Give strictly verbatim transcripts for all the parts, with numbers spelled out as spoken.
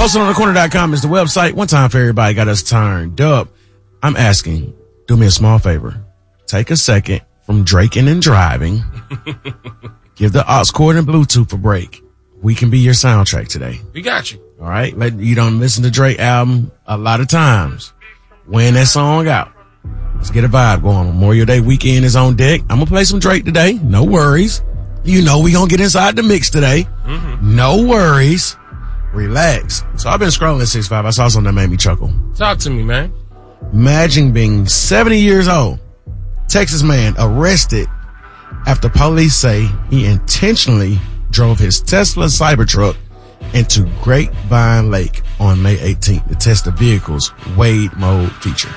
Posted on the corner dot com is the website. One time for everybody got us turned up. I'm asking, do me a small favor. Take a second from draking and driving. Give the aux cord and Bluetooth a break. We can be your soundtrack today. We got you. All right? Let, you don't listen to Drake album a lot of times. When that song out. Let's get a vibe going. Memorial Day weekend is on deck. I'm going to play some Drake today. No worries. You know we going to get inside the mix today. Mm-hmm. No worries. Relax. So I've been scrolling at six five. I saw something that made me chuckle. Talk to me, man. Imagine being seventy years old. Texas man arrested after police say he intentionally drove his Tesla Cybertruck into Grapevine Lake on May eighteenth to test the vehicle's Wade mode feature.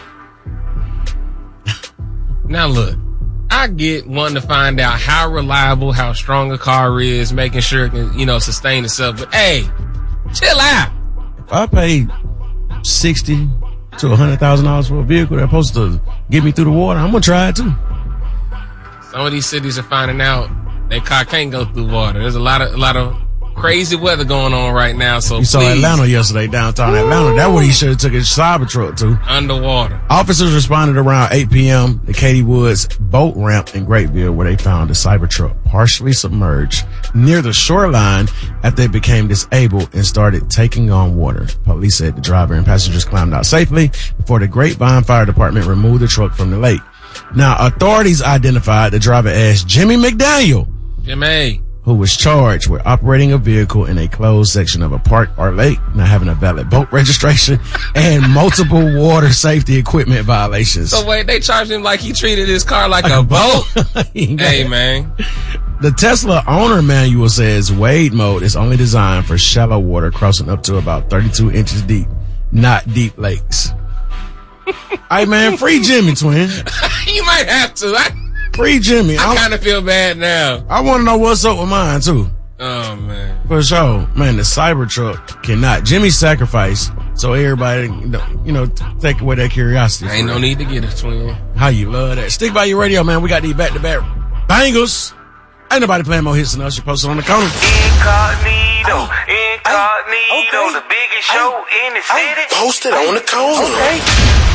Now look, I get wanting to find out how reliable, how strong a car is, making sure it can, you know, sustain itself. But hey, chill out. If I paid sixty to a hundred thousand dollars for a vehicle that's supposed to get me through the water, I'm gonna try it too. Some of these cities are finding out their car can't go through water. There's a lot of a lot of crazy weather going on right now. So you saw please. Atlanta yesterday, downtown Atlanta. That's where he should have took his Cybertruck to. Underwater. Officers responded around eight p.m. to Katy Woods boat ramp in Grapeville, where they found the Cybertruck partially submerged near the shoreline after it became disabled and started taking on water. Police said the driver and passengers climbed out safely before the Grapevine Fire Department removed the truck from the lake. Now, authorities identified the driver as Jimmy McDaniel. Jimmy. Who was charged with operating a vehicle in a closed section of a park or lake, not having a valid boat registration, and multiple water safety equipment violations. So wait, they charged him like he treated his car like, like a, a boat? boat? Hey, man. The Tesla owner manual says Wade mode is only designed for shallow water crossing up to about thirty-two inches deep, not deep lakes. Hey, man, free Jimmy, twin. You might have to. I- Free Jimmy. I kind of feel bad now. I want to know what's up with mine, too. Oh, man. For sure. Man, the Cybertruck cannot. Jimmy sacrificed so everybody, you know, take away that curiosity. Ain't no need to get it, twin. How you love that. Stick by your radio, man. We got these back-to-back bangers. Ain't nobody playing more hits than us. You posted on the corner. Incognito. Incognito. Okay. The biggest show in the city. Posted on the corner. Okay.